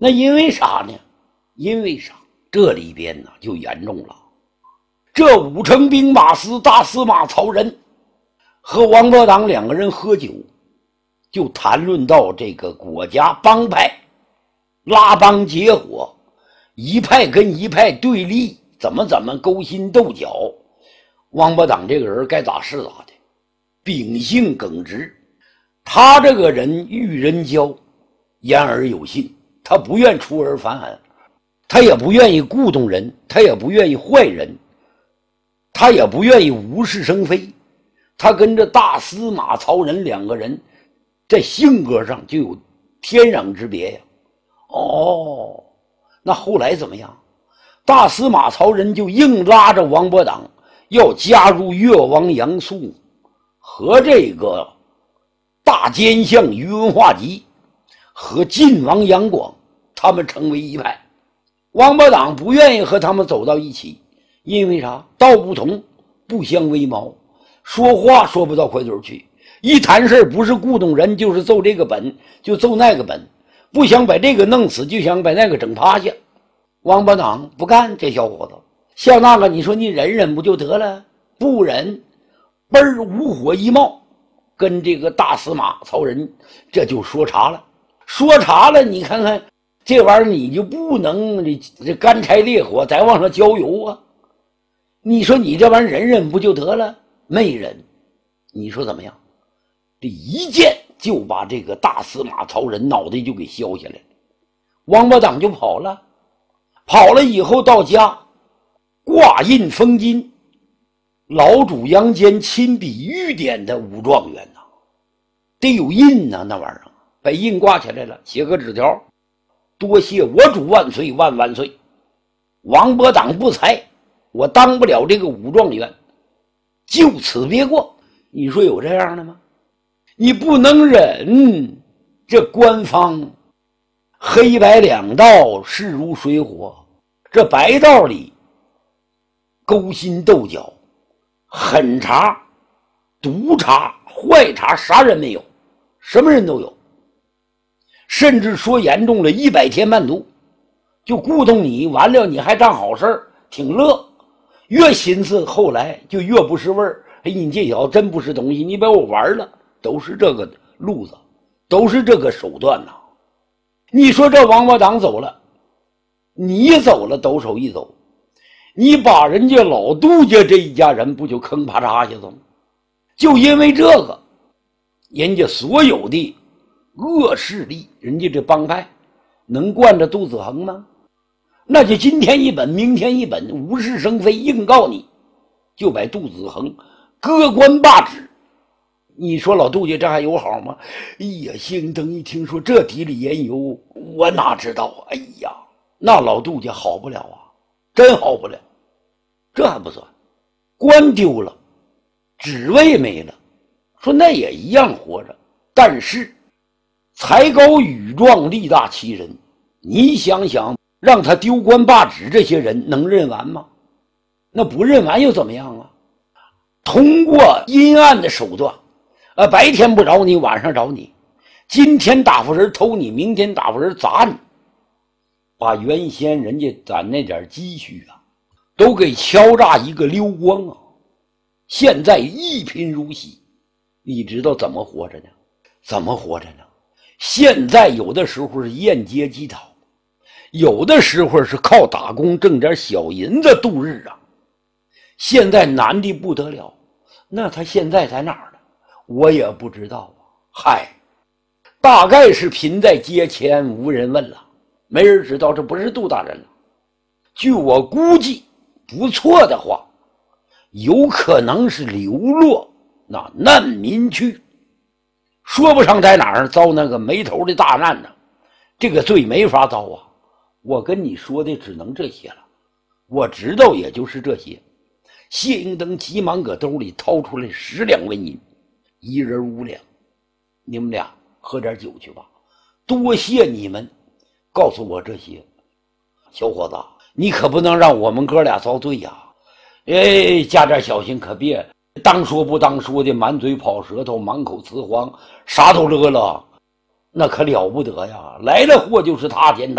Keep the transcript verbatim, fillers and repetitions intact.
那因为啥呢？因为啥？这里边呢就严重了。这五城兵马司大司马曹仁和王伯党两个人喝酒，就谈论到这个国家帮派拉帮结伙，一派跟一派对立，怎么怎么勾心斗角。王伯党这个人该咋是咋的，秉性耿直，他这个人遇人交，言而有信，他不愿出尔反尔，他也不愿意鼓动人，他也不愿意坏人，他也不愿意无事生非。他跟着大司马曹仁两个人在性格上就有天壤之别呀。哦，那后来怎么样？大司马曹仁就硬拉着王伯党要加入越王杨素和这个大奸相于文化及和晋王杨广，他们成为一派。王伯党不愿意和他们走到一起，因为啥？道不同不相为谋，说话说不到块头去，一谈事不是鼓动人，就是揍这个本就揍那个本，不想把这个弄死，就想把那个整趴下。王伯党不干，这小伙子像那个，你说你忍忍不就得了？不忍，嘣儿五火一冒，跟这个大司马曹仁这就说茶了。说茶了，你看看这玩意儿，你就不能这干柴烈火再往上浇油啊？你说你这玩意儿忍忍不就得了？没忍，你说怎么样？这一剑就把这个大司马曹仁脑袋就给削下来了。王伯党就跑了，跑了以后到家挂印封金，老主杨坚亲笔御点的武状元呐、啊，得有印呐、啊，那玩意儿把印挂起来了，写个纸条，多谢我主万岁万万岁，王伯党不才，我当不了这个武状元，就此别过。你说有这样的吗？你不能忍，这官方黑白两道势如水火，这白道里勾心斗角，狠茬毒茬坏茬啥人没有，什么人都有，甚至说严重了一百天慢毒，就鼓动你，完了你还当好事挺乐，越寻思后来就越不是味儿。哎，你这小子真不是东西，你把我玩了，都是这个路子，都是这个手段呐。你说这王八党走了，你走了，抖手一走，你把人家老杜家这一家人不就坑啪嚓下子吗？就因为这个，人家所有的恶势力，人家这帮派能惯着杜子恒吗？那就今天一本明天一本，无事生非，硬告你，就把杜子恒割官罢职。你说老杜家这还有好吗？哎呀，兴登一听说这底里言由，我哪知道啊？哎呀，那老杜家好不了啊，真好不了。这还不算，官丢了，职位没了，说那也一样活着。但是才高羽壮，力大欺人，你想想让他丢官罢职，这些人能认完吗？那不认完又怎么样啊？通过阴暗的手段，呃，白天不找你，晚上找你，今天打发人偷你，明天打发人砸你，把原先人家攒那点积蓄啊都给敲诈一个溜光啊！现在一贫如洗，你知道怎么活着呢？怎么活着呢？现在有的时候是沿街乞讨，有的时候是靠打工挣点小银子度日啊。现在难的不得了，那他现在在哪儿呢？我也不知道啊。嗨，大概是贫在街前无人问了，没人知道，这不是杜大人了。据我估计不错的话，有可能是流落那难民区，说不上在哪儿遭那个没头的大难呢，这个罪没法遭啊。我跟你说的只能这些了，我知道也就是这些。谢应登急忙搁兜里掏出来十两纹银，一人五两，你们俩喝点酒去吧，多谢你们告诉我这些。小伙子，你可不能让我们哥俩遭罪呀！哎，加点小心，可别当说不当说的，满嘴跑舌头，满口雌黄，啥都乐了，那可了不得呀！来了祸就是他天大。